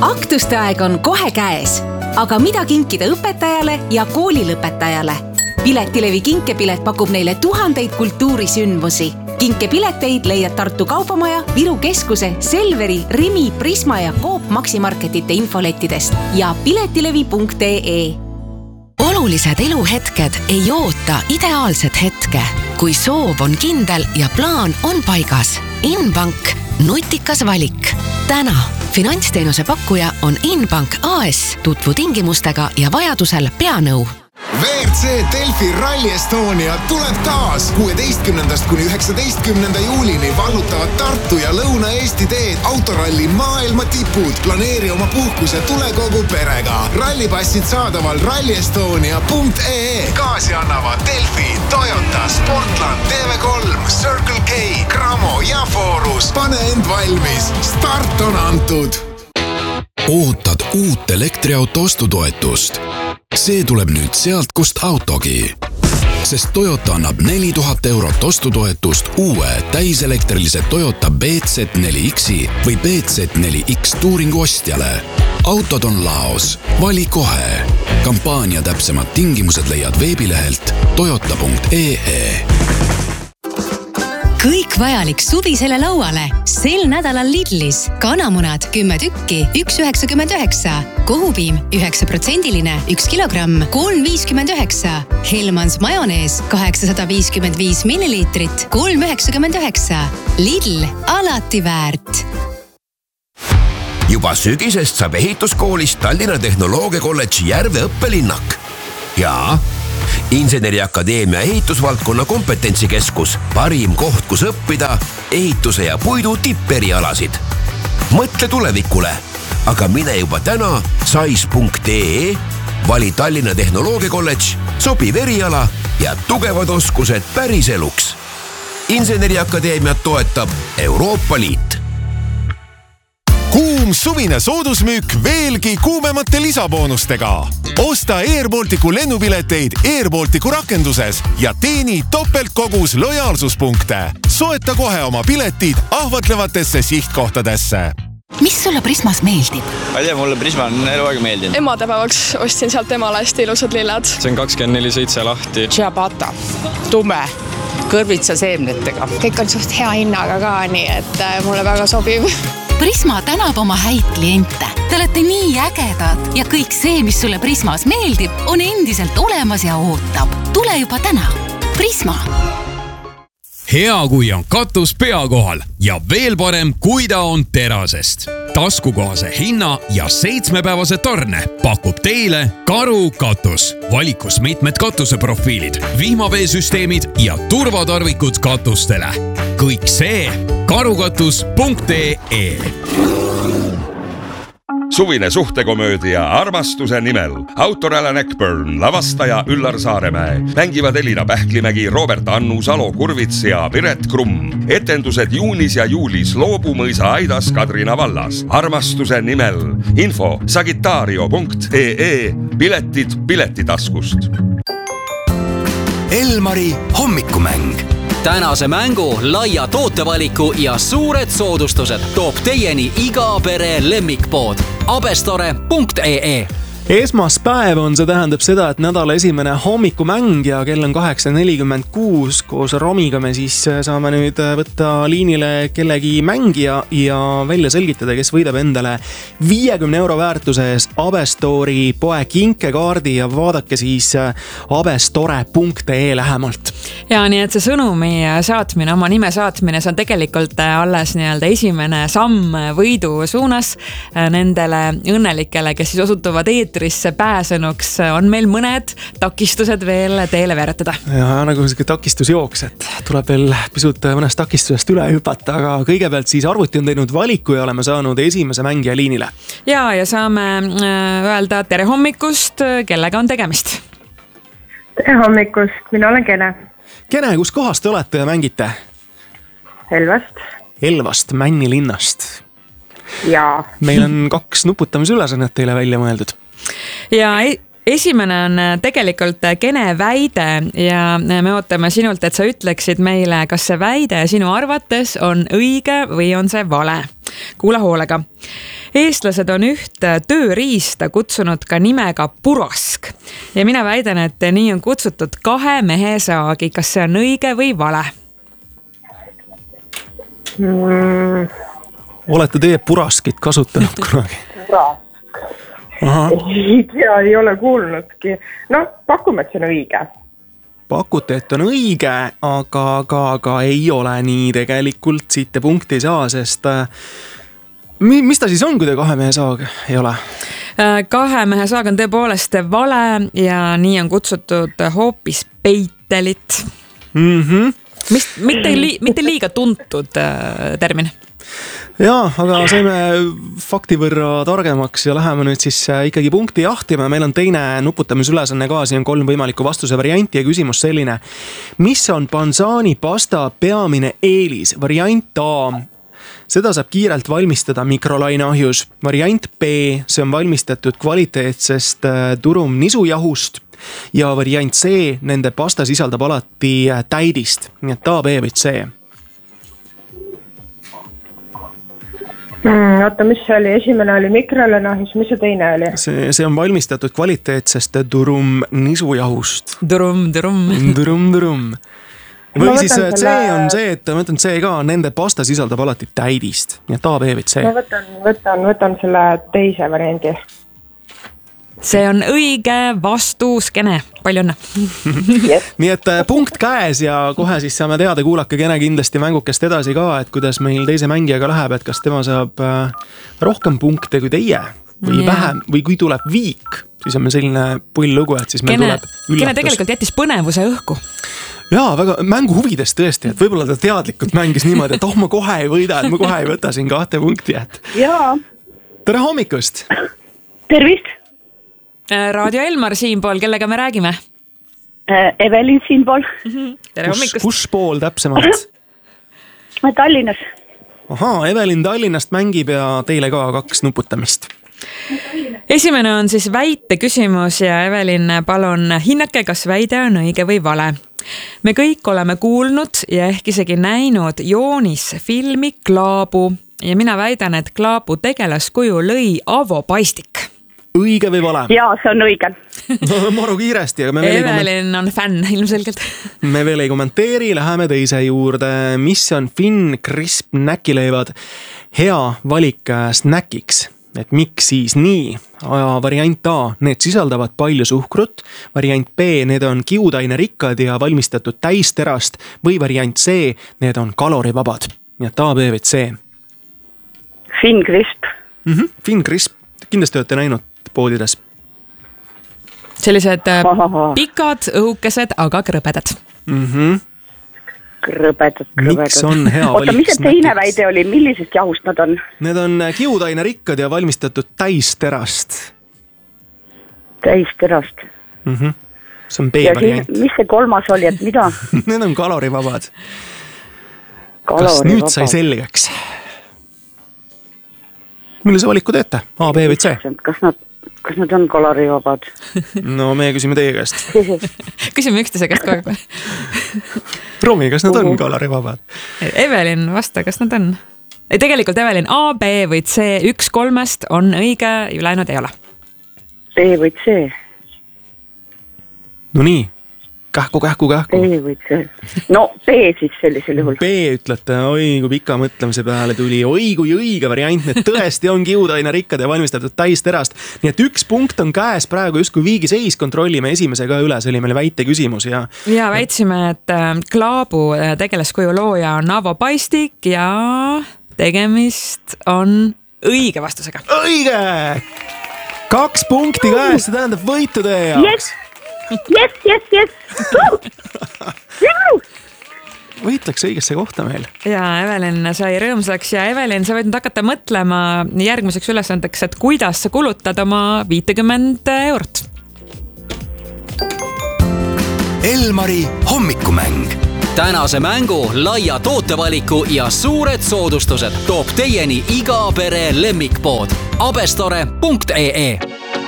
Aktuste aeg on kohe käes, aga mida kinkida õpetajale ja koolilõpetajale? Piletilevi kinkepilet pakub neile tuhandeid kultuurisündmusi. Kinkepileteid leiad Tartu Kaubamaja, Viru Keskuse, Selveri, Rimi, Prisma ja Coop Maximarketite infolettidest ja piletilevi.ee. Olulised eluhetked ei oota ideaalset hetke. Kui soov on kindel ja plaan on paigas. Inbank, nutikas valik. Täna finantsteenuse pakkuja on Inbank AS. Tutvu tingimustega ja vajadusel peanõu. WRC Delfi Rally Estonia tuleb taas 16. kuni 19. juulini vallutavad Tartu ja Lõuna-Eesti teed autoralli maailma tipud. Planeeri oma puhkuse tule kogu perega. Rallipassid saadaval rallyestonia.ee. Kaasi annavad Delfi, Toyota, Sportland, TV3, Circle K, Cramo ja Forus. Pane end valmis. Start on antud. Ootad uut elektriauto ostutoetust? See tuleb nüüd sealt, kust autogi. Sest Toyota annab 4000 eurot ostutoetust uue täiselektrilise Toyota BZ4X-i või BZ4X Touringu ostjale. Autod on laos. Vali kohe. Kampaania täpsemad tingimused leiad veebilehelt toyota.ee. Kõik vajalik suvisele lauale. Sel nädalal Lidlis. Kanamunad 10 tükki, 1,99. Kohupiim 9%, 1 kilogramm, 3,59. Helmans majonees 855 milliliitrit, 3,99. Lidl, alati väärt. Juba sügisest saab ehituskoolist Tallinna Tehnoloogiakolledži Järve õppelinnak. Ja Inseneriakadeemia ehitusvaldkonna kompetentsikeskus, parim koht, kus õppida ehituse ja puidu tipperialasid. Mõtle tulevikule, aga mine juba täna sais.ee, vali Tallinna Tehnoloogiakolledž, sobiv eriala ja tugevad oskused päris eluks. Inseneriakadeemiat toetab Euroopa Liit. Kuum suvine soodusmüük veelgi kuumemate lisaboonustega. Osta Airbalticu lennupileteid Airbalticu rakenduses ja teeni topeltkogus lojaalsuspunkte. Soeta kohe oma piletid ahvatlevatesse sihtkohtadesse. Mis sulle Prismas meeldib? Ma ei tea, mulle Prisma on eluaeg meeldinud. Emadepäevaks ostsin sealt emale hästi ilusad lilled. See on 24/7 lahti. Ciabatta, tume, kõrvitsa seemnetega. Kõik on suht hea hinnaga ka, nii et mulle väga sobib. Prisma tänab oma häid kliente. Te olete nii ägedad ja kõik see, mis sulle Prismas meeldib, on endiselt olemas ja ootab. Tule juba täna. Prisma. Hea, kui on katus pea kohal ja veel parem, kui ta on terasest. Taskukohase hinna ja 7-päevase tarne pakub teile Karu katus. Valikus mitmed katuseprofiilid, vihmaveesüsteemid ja turvatarvikud katustele. Kõik see karukatus.ee. Suvine suhtekomöödia Armastuse nimel. Autor Alan Eckburn, lavastaja Üllar Saaremäe. Mängivad Elina Pähklimägi, Robert Annu, Salo Kurvits ja Piret Krumm. Etendused juunis ja juulis Loobumõisa Aidas Kadrina vallas. Armastuse nimel. Info sagitario.ee. Piletid piletitaskust. Elmari hommikumäng. Tänase mängu, laia tootevaliku ja suured soodustused toob teieni iga pere lemmikpood abestore.ee. Esmaspäev on, see tähendab seda, et nädala esimene hommikumäng ja kell on 8:46. Koos Romiga me siis saame nüüd võtta liinile kellegi mängija ja välja selgitada, kes võidab endale 50 euro väärtuses Abestori poe kinkekaardi ja vaadake siis abestore.ee lähemalt. Ja nii, et see sõnumi saatmine, oma nime saatmine, see on tegelikult alles nii-öelda esimene samm võidu suunas nendele õnnelikele, kes siis osutuvad eetrisse pääsenuks, on meil mõned takistused veel teele veeretada. Ja nagu see takistusjooks, et tuleb veel pisut mõnest takistusest üle hüpata, aga kõigepealt siis arvuti on teinud valiku ja oleme saanud esimese mängija liinile. Ja saame öelda tere hommikust, kellega on tegemist? Tere hommikust, mina olen Kene. Kene, kus kohast te olete ja mängite? Elvast. Elvast, Männi linnast. Jaa. Meil on 2 nuputamisülesannet teile välja mõeldud. Ja esimene on tegelikult Kene väide ja me ootame sinult, et sa ütleksid meile, kas see väide sinu arvates on õige või on see vale. Kuula hoolega. eestlased on üht tööriista kutsunud ka nimega purask ja mina väidan, et nii on kutsutud 2 mehe saagi. Kas see on õige või vale? Olete teie puraskit kasutanud kunagi? Purask. Ei tea, ei ole kuulnudki. No, pakume, et see on õige. Pakute, et on õige, aga ei ole nii tegelikult. Siit te punkti ei saa, sest mis ta siis on, kui te 2 mehe saag ei ole? 2 mehe saag on tõepoolest vale ja nii on kutsutud hoopis peitelit. Mitte liiga tuntud termin. Jaa, aga saime fakti võrra targemaks ja läheme nüüd siis ikkagi punkti jahtima. Meil on teine nuputamisülesanne ka, siin on 3 võimalikku vastuse varianti ja küsimus selline. Mis on Panzani pasta peamine eelis? Variant A. Seda saab kiirelt valmistada mikrolaineahjus. Variant B. See on valmistatud kvaliteetsest durum nisujahust. Ja variant C, nende pasta sisaldab alati täidist. Nii et A, B või C. Oota, mis see oli? Esimene oli mikrolaineahjus, mis see teine oli? See on valmistatud kvaliteetsest durum nisujahust. Durum. Või siis C on see, et ma ütlen C ka, nende pasta sisaldab alati täidist. Nii et A, B või C. Ma võtan selle teise variandi. See on õige vastus, Kene, palju õnne. Nii et punkt käes ja kohe siis saame teada, kuulake Kene kindlasti mängukest edasi ka, et kuidas meil teise mängijaga läheb, et kas tema saab rohkem punkte kui teie või vähem või kui tuleb viik, siis on meil selline pull lugu, et siis meil tuleb üllatus. Kene tegelikult jättis põnevuse õhku. Jaa, väga mängu huvides tõesti, et võib-olla ta teadlikult mängis niimoodi, et ma kohe ei võida, et ma kohe ei võta siin 2 punkti. Jaa. Tere hommikust! Tervist! Raadio Elmar siinpool, kellega me räägime? Evelin siinpool. Tere hommikust. Kus pool täpsemalt? Tallinnas. Ahaa, Evelin Tallinnast mängib ja teile ka 2 nuputamist. Esimene on siis väite küsimus ja Evelin, palun hinnake, kas väide on õige või vale. Me kõik oleme kuulnud ja ehk isegi näinud joonisfilmi Klaabu ja mina väidan, et Klaabu tegelaskuju lõi Avo Paistik. Õige või vale? Jaa, see on õige. Maru kiiresti. Evelin on fänn, ilmselgelt. Me veel ei kommenteeri, läheme teise juurde. Mis on Finn Crisp näkileivad hea valik snäkiks? Et miks siis nii? Variant A, need sisaldavad palju suhkrut. Variant B, need on kiudainerikkad ja valmistatud täisterast. Või variant C, need on kalorivabad. Nii et A, B või C? Finn Crisp. Finn Crisp. Kindlasti olete näinud poodides. Sellised pikad, õhukesed, aga krõbedad. Krõbedad. Miks on hea valik? Oota, mis see teine väide oli? Millisest jahust nad on? Need on kiudainerikkad ja valmistatud täisterast. Täisterast? See on B-variant. Mis see 3. oli, et mida? Need on kalorivabad. Kas nüüd sai selgeks? Millise valiku teete? A, B või C? Kas nad on kalorivabad? No, me küsime teie käest. Küsime üksteise käest kogu aeg. Romi, kas nad on kalorivabad? Evelin, vasta, kas nad on? Tegelikult Evelin, A, B või C, 1 3 on õige, läinud ei ole. B või C? No nii. Kähku. B või C? No B siis sellisel juhul. B ütlete, oi kui pika mõtlemise peale tuli, oi kui õige variant, need tõesti on kiudainerikkad ja valmistatud täisterast. Nii et 1 punkt on käes praegu justkui viigiseis, kontrollime esimese ka üle, see oli meil väite küsimus. Ja väitsime, et Klaabu tegelaskuju looja on Avo Paistik ja tegemist on õige vastusega. Õige! 2 punkti käes, see tähendab võitu teie jaoks. Yes. Võit läks õigesse kohta meil. Ja Evelin sai rõõmsaks ja Evelin, sa võid nüüd hakata mõtlema järgmiseks ülesandeks, et kuidas sa kulutad oma 50 eurot. Elmari hommikumäng. Tänase mängu laia tootevaliku ja suured soodustused toob teieni iga pere lemmikpood abestore.ee.